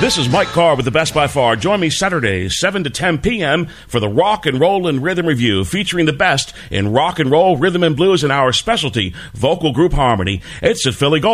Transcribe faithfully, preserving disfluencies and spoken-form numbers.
This is Mike Carr with the Best by Far. Join me Saturdays, seven to ten p.m. for the Rock and Roll and Rhythm Review, featuring the best in rock and roll, rhythm and blues, and our specialty, vocal group harmony. It's at Philly Gold.